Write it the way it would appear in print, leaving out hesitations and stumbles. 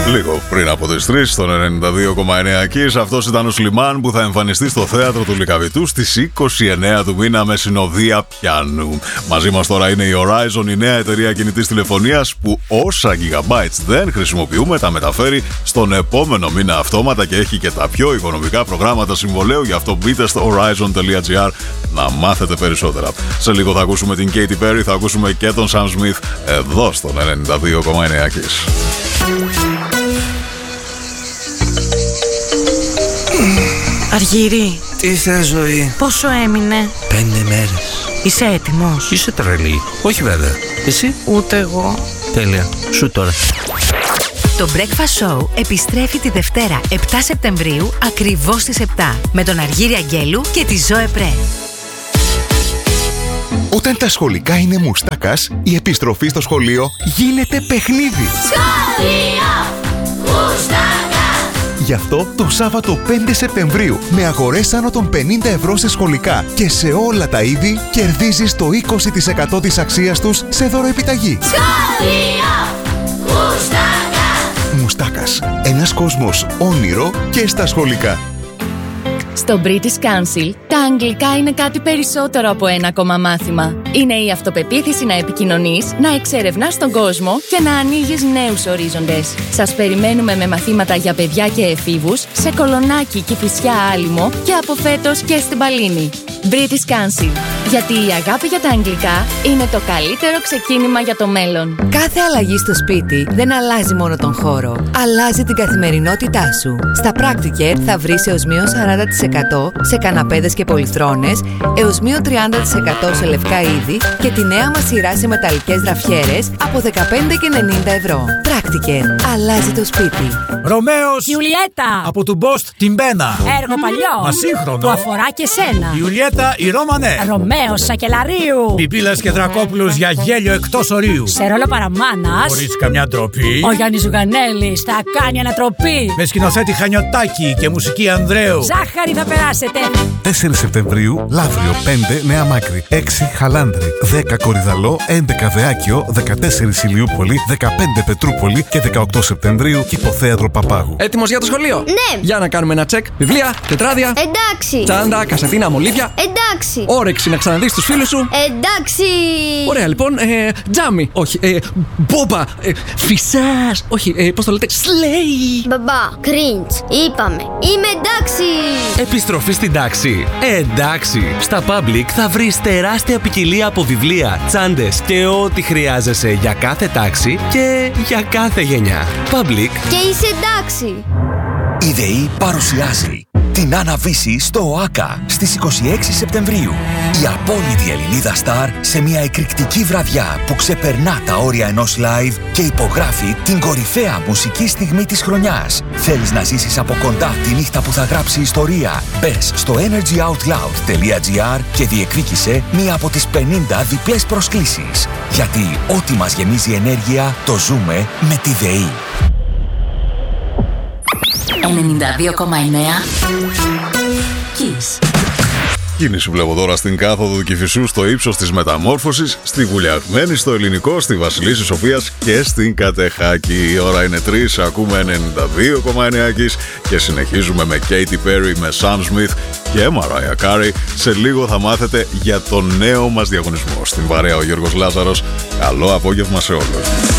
Λίγο πριν από τις 3 στον 92,9 Kiss, αυτός ήταν ο Σλιμάν που θα εμφανιστεί στο θέατρο του Λυκαβητού στις 29 του μήνα με συνοδεία πιάνου. Μαζί μας τώρα είναι η Horizon, η νέα εταιρεία κινητής τηλεφωνίας που όσα gigabytes δεν χρησιμοποιούμε τα μεταφέρει στον επόμενο μήνα αυτόματα και έχει και τα πιο οικονομικά προγράμματα συμβολαίου. Γι' αυτό μπείτε στο horizon.gr να μάθετε περισσότερα. Σε λίγο θα ακούσουμε την Katy Perry, θα ακούσουμε και τον Sam Smith εδώ στον 92,9 Kiss. Αργύρι. Τι θες, ζωή? Πόσο έμεινε? 5 μέρες. Είσαι έτοιμος? Είσαι τρελή? Όχι βέβαια. Εσύ? Ούτε εγώ. Τέλεια. Σου τώρα. Το Breakfast Show επιστρέφει τη Δευτέρα 7 Σεπτεμβρίου ακριβώς στις 7 με τον Αργύρη Αγγέλου και τη Ζωέ Πρέ. Όταν τα σχολικά είναι μουστάκας, η επιστροφή στο σχολείο γίνεται παιχνίδι. Σχολείο μουστάκα. Γι' αυτό το Σάββατο 5 Σεπτεμβρίου με αγορές άνω των 50 ευρώ σε σχολικά και σε όλα τα είδη κερδίζεις το 20% της αξίας τους σε δωροεπιταγή. Σχολείο μουστάκα. Μουστάκας. Ένας κόσμος όνειρο και στα σχολικά. Στο British Council, τα αγγλικά είναι κάτι περισσότερο από ένα ακόμα μάθημα. Είναι η αυτοπεποίθηση να επικοινωνείς, να εξερευνάς τον κόσμο και να ανοίγεις νέους ορίζοντες. Σας περιμένουμε με μαθήματα για παιδιά και εφήβους σε Κολονάκι, Κηφισιά, Άλυμο και από φέτος και στην Παλίνη. British Council. Γιατί η αγάπη για τα αγγλικά είναι το καλύτερο ξεκίνημα για το μέλλον. Κάθε αλλαγή στο σπίτι δεν αλλάζει μόνο τον χώρο, αλλάζει την καθημερινότητά σου. Στα Practicare θα βρεις έως μείον 40% σε καναπέδες και πολυθρόνες, έως μείον 30% σε λευκά είδη και τη νέα μας σειρά σε μεταλλικές γραφιέρες από 15,90 ευρώ. Practicare. Αλλάζει το σπίτι. Ρωμαίος Ιουλιέτα από του Μπόστ την Μπένα. Έργο παλιό Μα σύγχρονο που αφορά και σένα. Ιουλιέτα η Ρώμανε. Ρωμαίος Σακελαρίου. Πιπίλας και Δρακόπουλος για γέλιο εκτός ορίου. Σε ρόλο παραμάνας Χωρίς καμιά ντροπή. ο Γιάννης Ζουγανέλης θα κάνει ανατροπή. Με σκηνοθέτη Χανιωτάκη και μουσική Ανδρέου. Ζάχαρη θα περάσετε. 4 Σεπτεμβρίου, Λαύριο 5 Νέα Μάκρη, 6 Χαλάνδρη, 10 Κορυδαλό, 11 Δεάκιο, 14 Ηλιούπολη, 15 Πετρούπολη και 18 Σεπτεμβρίου Κηποθέατρο Παπάγου. Έτοιμος για το σχολείο? Ναι. Για να κάνουμε ένα τσεκ. Βιβλία, τετράδια. Εντάξει. Τσάντα, κασετίνα, μολύβια. Εντάξει. Όρεξη να ξαναδείς τους φίλους σου. Εντάξει. Ωραία, λοιπόν. Τζάμι. Όχι. Μπόμπα. Φυσάς. Όχι. Πώς το λέτε? Σλέι. Μπαμπά, cringe. Είπαμε. Είμαι εντάξει. Επιστροφή στην τάξη. Εντάξει. Στα Public θα βρεις τεράστια ποικιλία από βιβλία, τσάντες και ό,τι χρειάζεσαι για κάθε τάξη και για κάθε γενιά. Public. Και είσαι εντάξει. Η ΔΕΗ παρουσιάζει την Άννα Βύση στο ΟΑΚΑ στις 26 Σεπτεμβρίου. Η απόλυτη Ελληνίδα στάρ σε μια εκρηκτική βραδιά που ξεπερνά τα όρια ενός live και υπογράφει την κορυφαία μουσική στιγμή της χρονιάς. Θέλεις να ζήσεις από κοντά τη νύχτα που θα γράψει ιστορία? Μπες στο energyoutloud.gr και διεκδίκησε μία από τις 50 διπλές προσκλήσεις. Γιατί ό,τι μας γεμίζει ενέργεια το ζούμε με τη ΔΕΗ. 92,9 Kiss. Κίνηση βλέπω τώρα στην κάθοδο του Κηφισού στο ύψος της Μεταμόρφωσης, στη Βουλιαγμένη, στο Ελληνικό, στη Βασιλίσση Σοφίας και στην Κατεχάκη. Η ώρα είναι 3, ακούμε 92,9 Kiss και συνεχίζουμε με Katy Perry, με Sam Smith και Mariah Carey. Σε λίγο θα μάθετε για το νέο μας διαγωνισμό. Στην παρέα ο Γιώργος Λάζαρος. Καλό απόγευμα σε όλους.